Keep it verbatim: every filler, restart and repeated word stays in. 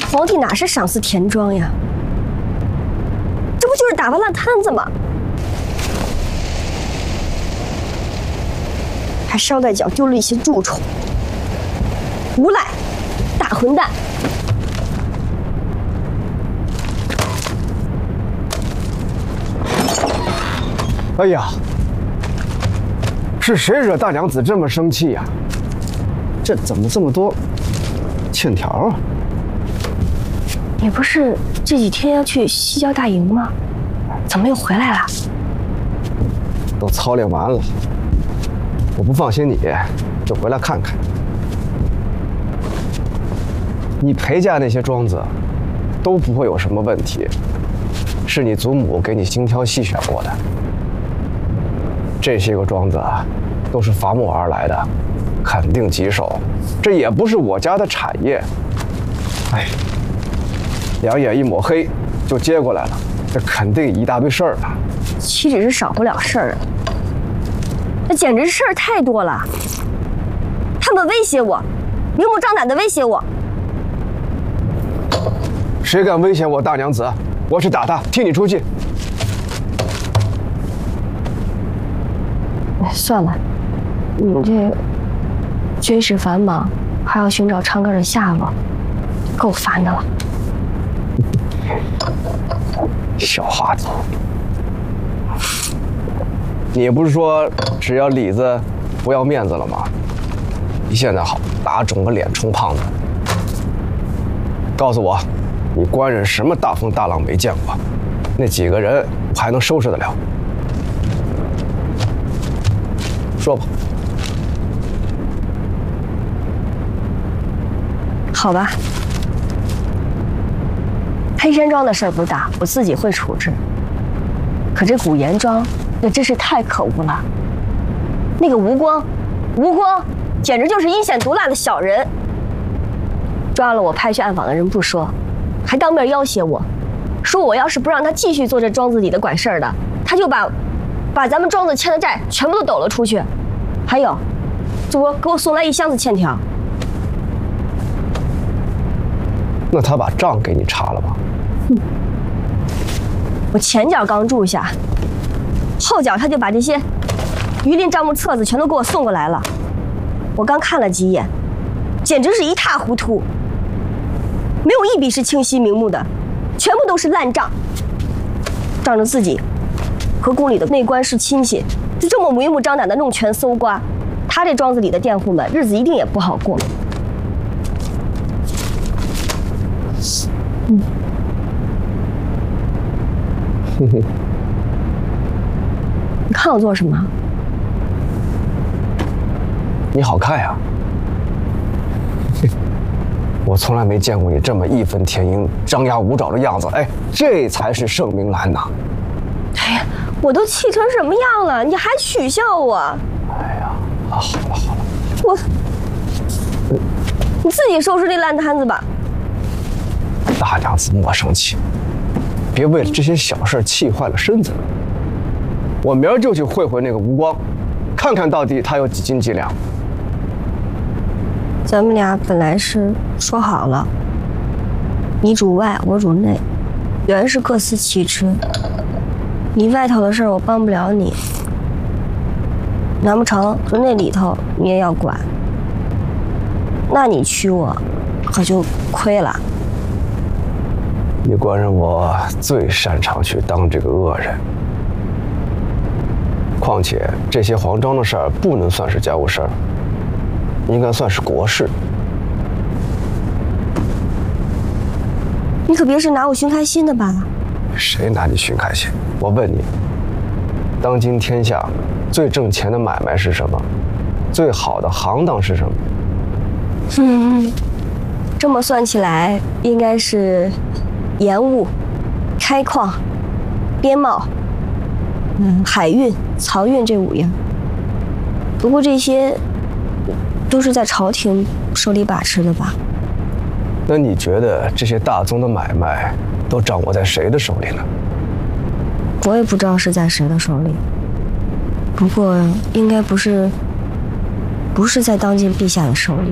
皇帝哪是赏赐田庄呀？这不就是打发烂摊子吗？还捎带脚丢了一些蛀虫，无赖，大混蛋！ 哎呀，是谁惹大娘子这么生气呀？这怎么这么多欠条啊？ 你不是这几天要去西郊大营吗？怎么又回来了？ 都操练完了，我不放心你，就回来看看。你裴家那些庄子都不会有什么问题，是你祖母给你精挑细选过的。这些个庄子啊，都是伐木而来的，肯定棘手。这也不是我家的产业。哎，两眼一抹黑就接过来了，这肯定一大堆事儿啊。 岂止是少不了事儿啊，那简直是事儿太多了。他们威胁我，明目张胆的威胁我。 谁敢威胁我大娘子，我去打他，替你出气。 算了，你这军事繁忙，还要寻找昌哥的下落，够烦的了。 小花子，你不是说只要里子不要面子了吗？你现在好，打肿个脸充胖子。告诉我，你官人什么大风大浪没见过？那几个人我还能收拾得了？说吧。 好吧，黑山庄的事儿不大，我自己会处置。可这古岩庄，那真是太可恶了。那个吴光，吴光简直就是阴险毒辣的小人。抓了我派去暗访的人不说，还当面要挟我，说我要是不让他继续做这庄子里的管事儿的，他就把把咱们庄子欠的债全部都抖了出去。还有，这不给我送来一箱子欠条。 那他把账给你查了吗？ 嗯，我前脚刚住下，后脚他就把这些榆林账目册子全都给我送过来了。我刚看了几眼，简直是一塌糊涂，没有一笔是清晰明目的，全部都是烂账，仗着自己和宫里的内官是亲戚，就这么明目张胆的弄权搜刮，他这庄子里的佃户们日子一定也不好过。嗯， 哼哼， 你看我做什么？ 你好看呀！我从来没见过你这么义愤填膺、张牙舞爪的样子。哎，这才是盛明兰呐！ 哎呀，我都气成什么样了，你还取笑我？ 哎呀，啊，好了好了， 我，你自己收拾这烂摊子吧。 大娘子莫生气，别为了这些小事气坏了身子。我明儿就去会会那个吴光，看看到底他有几斤几两。 咱们俩本来是说好了，你主外，我主内，原是各司其职。你外头的事儿我帮不了你，难不成就那里头你也要管？那你娶我，可就亏了。 你官人我最擅长去当这个恶人，况且这些黄庄的事儿不能算是家务事儿，应该算是国事。 你可别是拿我寻开心的吧？ 谁拿你寻开心？我问你，当今天下最挣钱的买卖是什么？最好的行当是什么？ 嗯，这么算起来，应该是盐务、开矿、边贸、嗯，海运、漕运这五样。不过这些都是在朝廷手里把持的吧？ 那你觉得这些大宗的买卖都掌握在谁的手里呢？ 我也不知道是在谁的手里，不过应该不是，不是在当今陛下的手里。